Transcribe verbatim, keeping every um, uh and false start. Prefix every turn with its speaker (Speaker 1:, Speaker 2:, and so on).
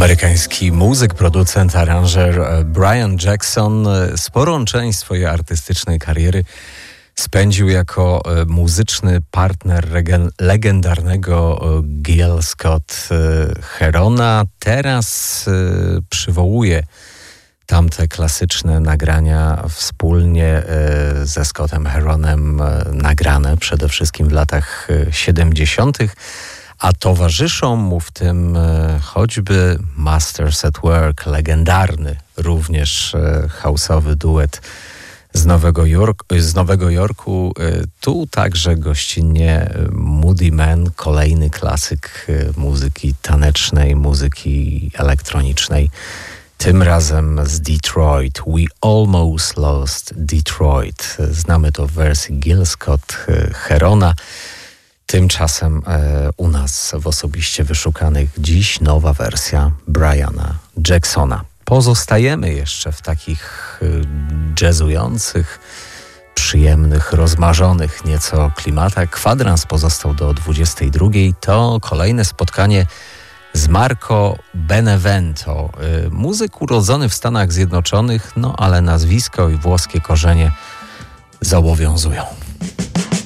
Speaker 1: Amerykański muzyk, producent, aranżer Brian Jackson sporą część swojej artystycznej kariery spędził jako muzyczny partner legendarnego Gil Scott-Herona. Teraz przywołuje tamte klasyczne nagrania wspólnie ze Scottem Heronem, nagrane przede wszystkim w latach siedemdziesiątych. A towarzyszą mu w tym choćby Masters at Work, legendarny również house'owy duet z Nowego, Jork, z Nowego Jorku. Tu także gościnnie Moody Man, kolejny klasyk muzyki tanecznej, muzyki elektronicznej. Tym razem z Detroit. We almost lost Detroit. Znamy to w wersji Gil Scott-Herona. Tymczasem e, u nas w osobiście wyszukanych dziś nowa wersja Briana Jacksona. Pozostajemy jeszcze w takich e, jazzujących, przyjemnych, rozmarzonych nieco klimatach. Kwadrans pozostał do dwudziestej drugiej. To kolejne spotkanie z Marco Benevento. E, muzyk urodzony w Stanach Zjednoczonych, no ale nazwisko i włoskie korzenie zobowiązują.